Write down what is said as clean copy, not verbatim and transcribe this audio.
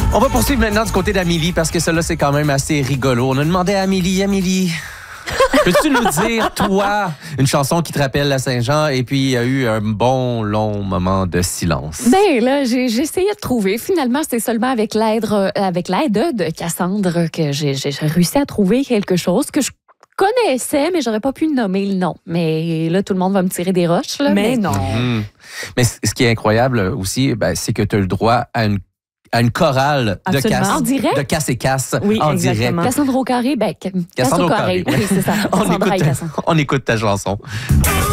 On va poursuivre maintenant du côté d'Amélie parce que cela, c'est quand même assez rigolo. On a demandé à Amélie, peux-tu nous dire, toi, une chanson qui te rappelle la Saint-Jean et puis il y a eu un bon long moment de silence? Ben là, j'ai essayé de trouver. Finalement, c'était seulement avec l'aide de Cassandre que j'ai réussi à trouver quelque chose que je connaissais, mais j'aurais pas pu nommer le nom. Mais là, tout le monde va me tirer des roches. Là, mais non. Mm-hmm. Mais ce qui est incroyable aussi, c'est que tu as le droit à une chorale de casse. En direct? De casse et casse. Oui, en exactement. direct. Cassandre au carré, Cassandre au carré. Oui, c'est ça. On écoute ta chanson.